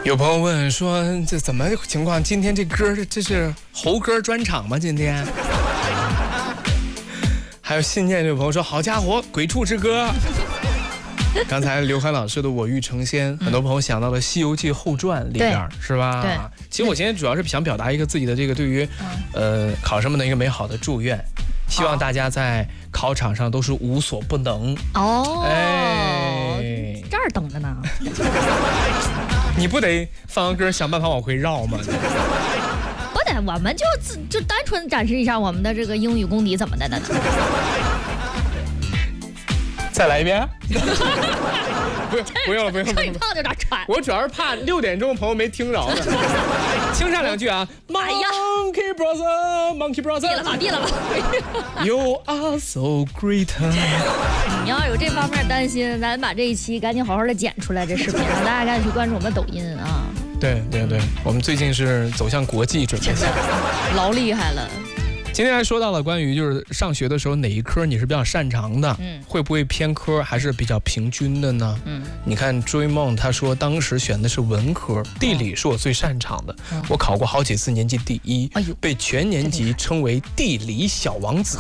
有朋友问说，这怎么情况？今天这歌这是猴歌专场吗？今天？还有信件这位朋友说，好家伙，鬼畜之歌。刚才刘涵老师的《我欲成仙》，很多朋友想到了《西游记后传》里边，是吧？ 对。 其实我今天主要是想表达一个自己的这个对于，考生们的一个美好的祝愿，希望大家在考场上都是无所不能。 哦，这儿等着呢。 你不得放完歌想办法往回绕吗？ 不得，我们就单纯展示一下我们的这个英语功底怎么的呢？ 再来一遍。不用了。 吹胖就长喘。 我主要是怕6点钟朋友没听着呢。轻唱2句啊。Monkey brother。 地了吧。 You are so great。 你要有这方面担心，咱把这一期赶紧好好的剪出来这视频，让大家赶紧去关注我们的抖音啊。 对，我们最近是走向国际准备， 老厉害了。 今天还说到了关于就是上学的时候哪一科你是比较擅长的，会不会偏科还是比较平均的呢？你看追梦他说当时选的是文科，地理是我最擅长的，我考过好几次年级第1，被全年级称为地理小王子。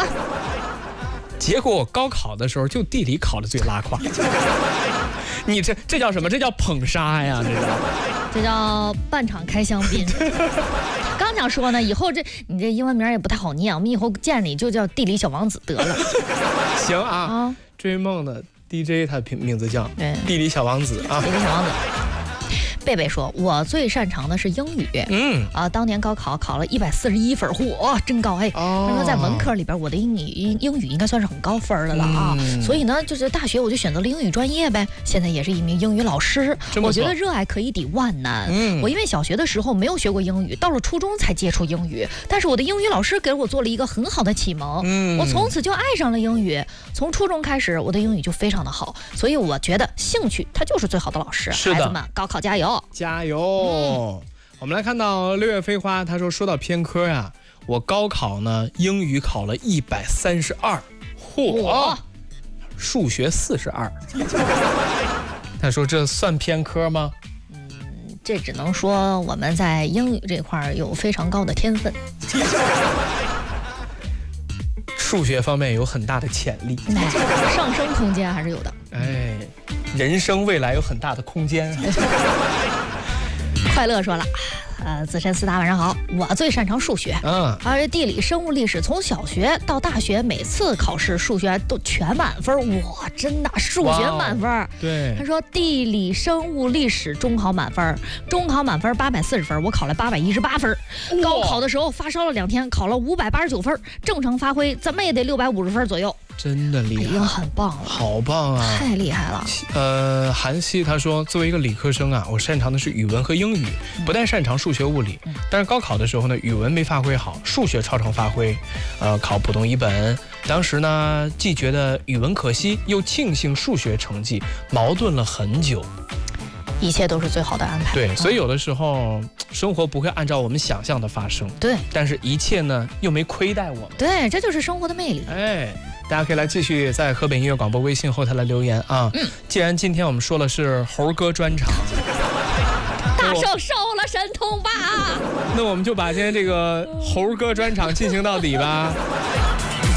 结果我高考的时候就地理考得最拉胯。你这叫什么？这叫捧杀呀！ 这叫半场开香槟。刚想说呢，以后你这英文名也不太好念，我们以后见你就叫地理小王子得了。 行啊，追梦的 DJ 他名字叫地理小王子啊， 地理小王子。贝贝说，我最擅长的是英语。当年高考考了141分，嚯，真高哎！他说在文科里边，我的英语应该算是很高分的了啊。所以呢，就是大学我就选择了英语专业呗。现在也是一名英语老师。我觉得热爱可以抵万难。我因为小学的时候没有学过英语，到了初中才接触英语。但是我的英语老师给我做了一个很好的启蒙。我从此就爱上了英语。从初中开始，我的英语就非常的好。所以我觉得兴趣它就是最好的老师。孩子们，高考加油！ 加油！我们来看到6月飞花，他说到偏科呀，我高考呢英语考了132，嚯，数学42。他说这算偏科吗？ 这只能说我们在英语这块有非常高的天分。 数学方面有很大的潜力， 上升空间还是有的。 人生未来有很大的空间。 快乐说了，子晨4大晚上好，我最擅长数学，而地理、生物、历史，从小学到大学，每次考试数学都全满分，哇，真的数学满分。 对， 他说地理、生物、历史中考满分，中考满分840分，我考了818分。高考的时候发烧了2天，考了589分，正常发挥怎么也得650分左右。 真的厉害， 已经很棒了， 好棒啊， 太厉害了。韩熙他说，作为一个理科生啊，我擅长的是语文和英语，不但擅长数学物理，但是高考的时候呢，语文没发挥好，数学超常发挥，考普通一本，当时呢既觉得语文可惜，又庆幸数学成绩，矛盾了很久。 一切都是最好的安排。 对，所以有的时候生活不会按照我们想象的发生。 对， 但是一切呢又没亏待我们。 对，这就是生活的魅力。 大家可以来继续在河北音乐广播微信后台来留言啊。既然今天我们说的是猴哥专场， 大圣收了神通吧。 那我们就把今天这个猴哥专场进行到底吧。